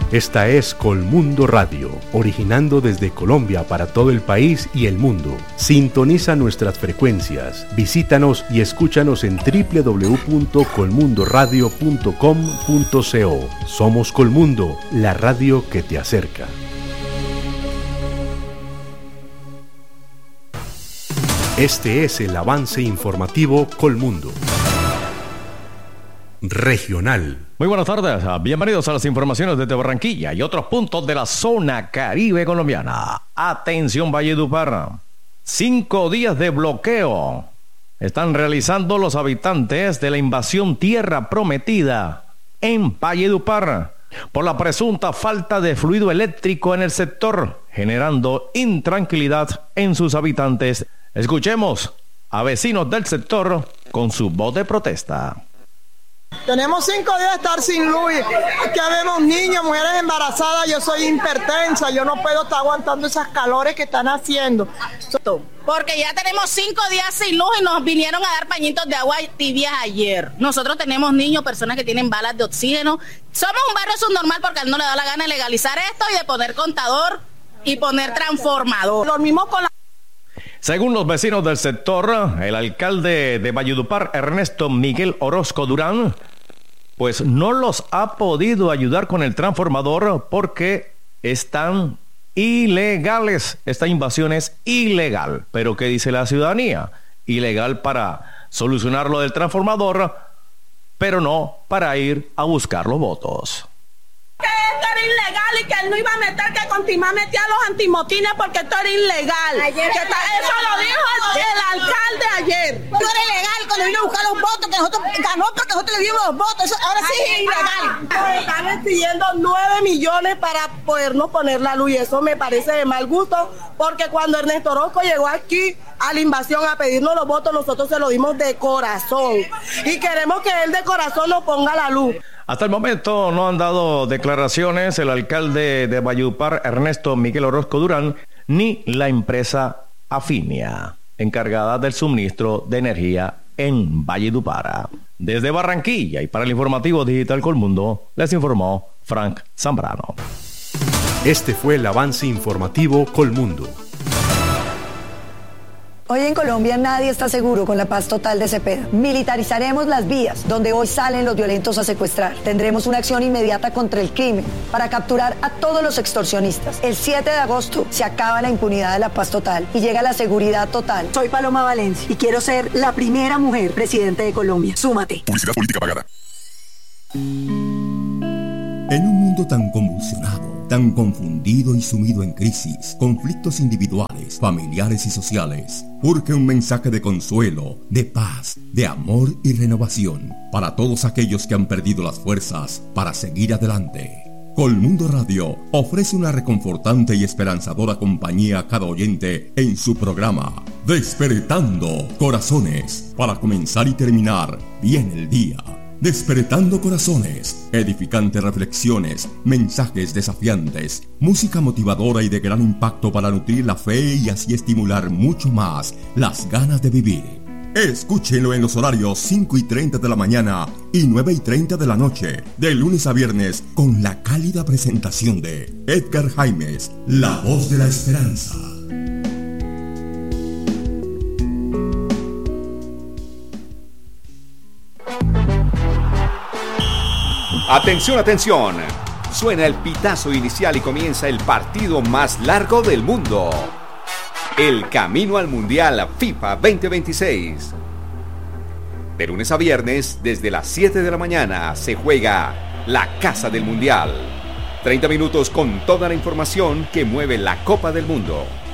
Esta es Colmundo Radio, originando desde Colombia para todo el país y el mundo. Sintoniza nuestras frecuencias, visítanos y escúchanos en www.colmundoradio.com.co. Somos Colmundo, la radio que te acerca. Este es el avance informativo Colmundo. Regional. Muy buenas tardes, bienvenidos a las informaciones desde Barranquilla y otros puntos de la zona caribe colombiana. Atención Valledupar, 5 días de bloqueo están realizando los habitantes de la invasión Tierra Prometida en Valledupar por la presunta falta de fluido eléctrico en el sector, generando intranquilidad en sus habitantes. Escuchemos a vecinos del sector con su voz de protesta. Tenemos 5 días de estar sin luz. Aquí vemos niños, mujeres embarazadas. Yo soy hipertensa, yo no puedo estar aguantando esos calores que están haciendo. Porque ya tenemos 5 días sin luz y nos vinieron a dar pañitos de agua tibias ayer. Nosotros tenemos niños, personas que tienen balas de oxígeno. Somos un barrio subnormal porque a él no le da la gana de legalizar esto y de poner contador y poner transformador. Dormimos con la... Según los vecinos del sector, el alcalde de Valledupar, Ernesto Miguel Orozco Durán, pues no los ha podido ayudar con el transformador porque están ilegales. Esta invasión es ilegal. ¿Pero qué dice la ciudadanía? Ilegal para solucionar lo del transformador, pero no para ir a buscar los votos. Que esto era ilegal y que él no iba a meter, que continuar metía los antimotines porque esto era ilegal. Eso lo dijo el alcalde ayer. No era ilegal cuando vino a buscar los votos, que nosotros ganó porque nosotros le dimos los votos. Eso ahora sí es ilegal. Nos están exigiendo 9 millones para podernos poner la luz y eso me parece de mal gusto porque cuando Ernesto Orozco llegó aquí a la invasión a pedirnos los votos, nosotros se lo dimos de corazón y queremos que él de corazón nos ponga la luz. Hasta el momento no han dado declaraciones el alcalde de Valledupar, Ernesto Miguel Orozco Durán, ni la empresa Afinia, encargada del suministro de energía en Valledupar. Desde Barranquilla y para el informativo digital Colmundo, les informó Frank Zambrano. Este fue el avance informativo Colmundo. Hoy en Colombia nadie está seguro con la paz total de Cepeda. Militarizaremos las vías donde hoy salen los violentos a secuestrar. Tendremos una acción inmediata contra el crimen para capturar a todos los extorsionistas. El 7 de agosto se acaba la impunidad de la paz total y llega la seguridad total. Soy Paloma Valencia y quiero ser la primera mujer presidente de Colombia. Súmate. Publicidad política pagada. En un mundo tan convulsionado, tan confundido y sumido en crisis, conflictos individuales, familiares y sociales, urge un mensaje de consuelo, de paz, de amor y renovación para todos aquellos que han perdido las fuerzas para seguir adelante. Colmundo Radio ofrece una reconfortante y esperanzadora compañía a cada oyente en su programa Despertando Corazones, para comenzar y terminar bien el día. Despertando Corazones, edificantes reflexiones, mensajes desafiantes, música motivadora y de gran impacto para nutrir la fe y así estimular mucho más las ganas de vivir. Escúchenlo en los horarios 5:30 de la mañana y 9:30 de la noche, de lunes a viernes, con la cálida presentación de Edgar Jaimes, la voz de la esperanza. Atención, atención. Suena el pitazo inicial y comienza el partido más largo del mundo. El camino al Mundial FIFA 2026. De lunes a viernes, desde las 7 de la mañana, se juega la Casa del Mundial. 30 minutos con toda la información que mueve la Copa del Mundo.